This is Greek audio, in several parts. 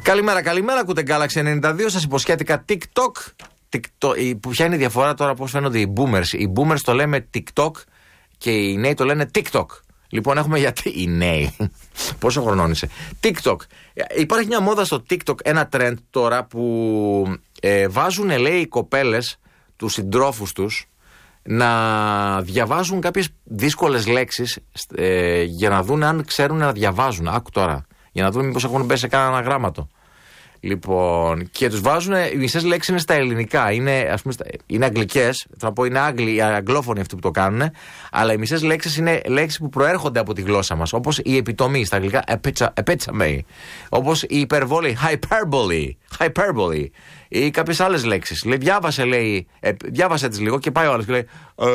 Καλημέρα, ακούτε Galaxy 92. Σας υποσχέθηκα TikTok. Ποια είναι η διαφορά τώρα, πώς φαίνονται οι boomers? Οι boomers το λέμε TikTok και οι νέοι το λένε TikTok. Λοιπόν, έχουμε γιατί. Οι νέοι. Πόσο χρονών είσαι? TikTok. Υπάρχει μια μόδα στο TikTok, ένα trend τώρα που βάζουν, λέει, οι κοπέλες τους συντρόφους τους να διαβάζουν κάποιες δύσκολες λέξεις για να δουν αν ξέρουν να διαβάζουν. Άκου τώρα. Για να δουν μήπως έχουν μπει σε κάνα γράμματο. Λοιπόν, και τους βάζουν, οι μισές λέξεις είναι στα ελληνικά. Είναι, ας πούμε, είναι αγγλικές. Θα πω είναι οι αγγλόφωνοι αυτοί που το κάνουν. Αλλά οι μισές λέξεις είναι λέξεις που προέρχονται από τη γλώσσα μας. Όπως η επιτομή στα αγγλικά, epitome. Όπως η υπερβολή, hyperbole. Ή κάποιες άλλες λέξεις. Λέει, διάβασε τις λίγο και πάει ο άλλος και λέει,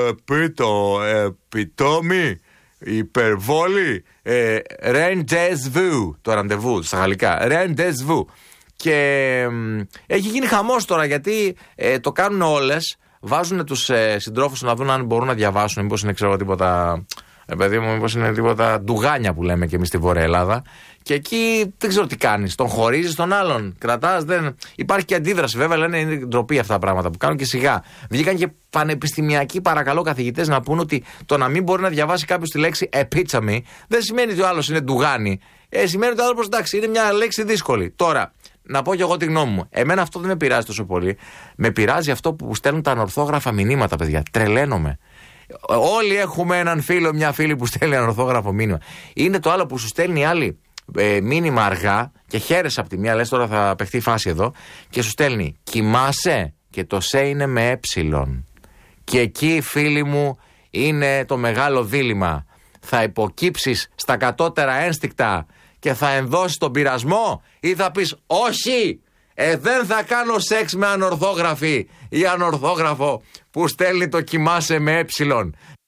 επιτόμη, υπερβόλη, rendezvous, το ραντεβού στα γαλλικά, rendezvous. Και έχει γίνει χαμός τώρα γιατί το κάνουν όλες. Βάζουν τους συντρόφους να δουν αν μπορούν να διαβάσουν. Μήπως είναι, ξέρω, τίποτα. Παιδί μου, μήπως είναι τίποτα ντουγάνια που λέμε και εμείς στη Βόρεια Ελλάδα. Και εκεί δεν ξέρω τι κάνεις. Τον χωρίζεις τον άλλον. Κρατάς, δεν. Υπάρχει και αντίδραση. Βέβαια, λένε είναι ντροπή αυτά τα πράγματα που κάνουν και σιγά. Βγήκαν και πανεπιστημιακοί, παρακαλώ, καθηγητές να πούν ότι το να μην μπορεί να διαβάσει κάποιος τη λέξη epitome δεν σημαίνει ότι ο άλλος είναι ντουγάνι. Σημαίνει ότι ο άλλος, εντάξει, είναι μια λέξη δύσκολη. Τώρα, να πω κι εγώ τη γνώμη μου. Εμένα αυτό δεν με πειράζει τόσο πολύ. Με πειράζει αυτό που στέλνουν τα ανορθόγραφα μηνύματα, παιδιά. Τρελαίνομαι. Όλοι έχουμε έναν φίλο, μια φίλη που στέλνει ανορθόγραφο μήνυμα. Είναι το άλλο που σου στέλνει άλλη μήνυμα αργά και χαίρεσαι από τη μία, λες τώρα θα παιχτεί η φάση εδώ, και σου στέλνει κοιμάσαι και το σε είναι με έψιλον. Και εκεί, φίλοι μου, είναι το μεγάλο δίλημμα. Θα υποκύψεις στα κατώτερα ένστικτα και θα ενδώσεις τον πειρασμό ή θα πεις όχι, δεν θα κάνω σεξ με ανορθόγραφη ή ανορθόγραφο που στέλνει το κοιμάσαι με έψιλον.